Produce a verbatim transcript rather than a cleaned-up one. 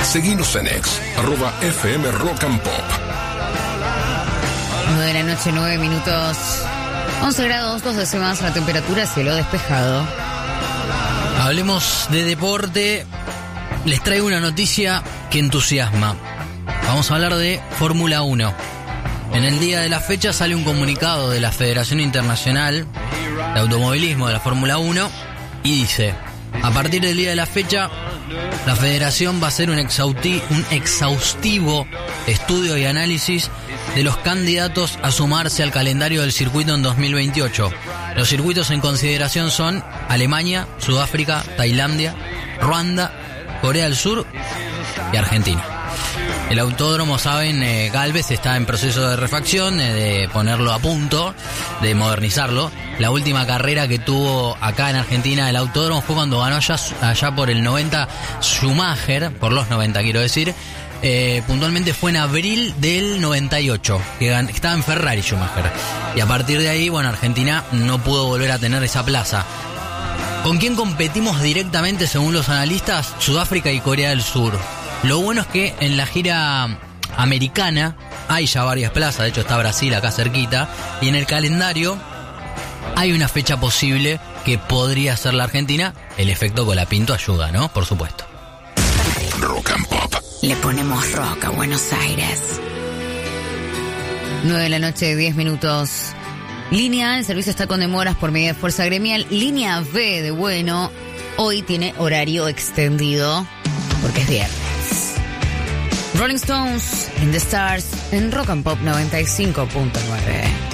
Seguinos en ex, arroba F M Rock and Pop. nueve de la noche, nueve minutos. once grados, dos décimas la temperatura, cielo despejado. Hablemos de deporte. Les traigo una noticia que entusiasma. Vamos a hablar de Fórmula uno. En el día de la fecha sale un comunicado de la Federación Internacional de Automovilismo de la Fórmula uno y dice: a partir del día de la fecha, la Federación va a hacer un, exhausti- un exhaustivo estudio y análisis de los candidatos a sumarse al calendario del circuito en dos mil veintiocho. Los circuitos en consideración son Alemania, Sudáfrica, Tailandia, Ruanda, Corea del Sur y Argentina. El autódromo, saben, eh, Galvez está en proceso de refacción, eh, de ponerlo a punto, de modernizarlo. La última carrera que tuvo acá en Argentina el autódromo fue cuando ganó allá, allá por el noventa Schumacher, por los noventa quiero decir. Eh, puntualmente fue en abril del noventa y ocho, que gan- estaba en Ferrari Schumacher. Y a partir de ahí, bueno, Argentina no pudo volver a tener esa plaza. ¿Con quién competimos directamente según los analistas? Sudáfrica y Corea del Sur. Lo bueno es que en la gira americana hay ya varias plazas, de hecho está Brasil acá cerquita, y en el calendario hay una fecha posible que podría ser la Argentina. El efecto Colapinto ayuda, ¿no? Por supuesto. Rock and Pop. Le ponemos rock a Buenos Aires. nueve de la noche, diez minutos. Línea A, el servicio está con demoras por medida de fuerza gremial. Línea B de Bueno, hoy tiene horario extendido porque es viernes. Rolling Stones, In the Stars, en Rock and Pop noventa y cinco punto nueve.